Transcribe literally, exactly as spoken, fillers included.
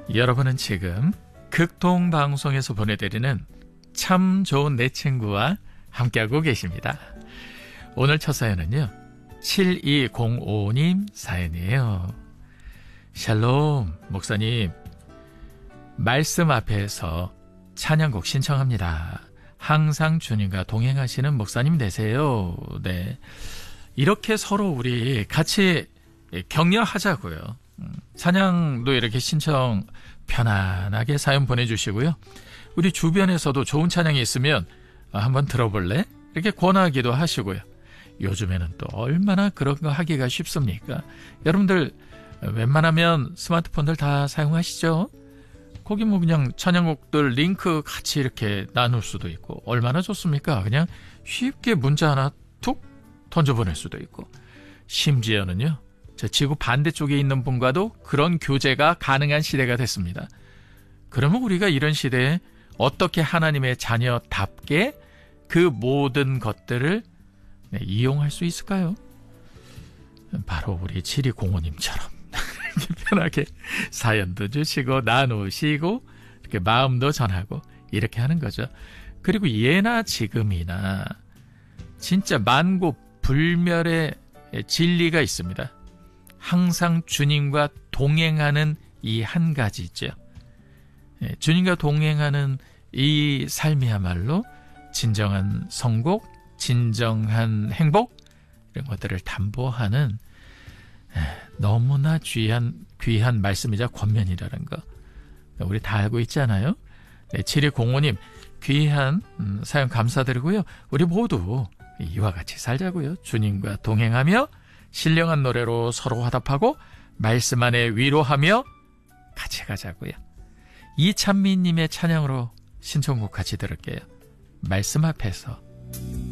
여러분은 지금 극동방송에서 보내드리는 참 좋은 내 친구와 함께하고 계십니다. 오늘 첫 사연은요, 칠이공오 님 사연이에요. 샬롬 목사님, 말씀 앞에서 찬양곡 신청합니다. 항상 주님과 동행하시는 목사님 되세요. 네, 이렇게 서로 우리 같이 격려하자고요. 찬양도 이렇게 신청 편안하게 사연 보내주시고요. 우리 주변에서도 좋은 찬양이 있으면 한번 들어볼래? 이렇게 권하기도 하시고요. 요즘에는 또 얼마나 그런 거 하기가 쉽습니까? 여러분들 웬만하면 스마트폰들 다 사용하시죠? 거기 뭐 그냥 찬양곡들 링크 같이 이렇게 나눌 수도 있고 얼마나 좋습니까? 그냥 쉽게 문자 하나 툭 던져보낼 수도 있고, 심지어는요, 저 지구 반대쪽에 있는 분과도 그런 교제가 가능한 시대가 됐습니다. 그러면 우리가 이런 시대에 어떻게 하나님의 자녀답게 그 모든 것들을 네, 이용할 수 있을까요? 바로 우리 칠이공오 님처럼 편하게 사연도 주시고 나누시고 이렇게 마음도 전하고 이렇게 하는 거죠. 그리고 예나 지금이나 진짜 만고불멸의 진리가 있습니다. 항상 주님과 동행하는 이 한 가지죠. 주님과 동행하는 이 삶이야말로 진정한 성공, 진정한 행복, 이런 것들을 담보하는 너무나 귀한, 귀한 말씀이자 권면이라는 거 우리 다 알고 있잖아요. 네, 칠이공오 님 귀한 음, 사연 감사드리고요. 우리 모두 이와 같이 살자고요. 주님과 동행하며 신령한 노래로 서로 화답하고 말씀 안에 위로하며 같이 가자고요. 이찬미님의 찬양으로 신청곡 같이 들을게요. 말씀 앞에서.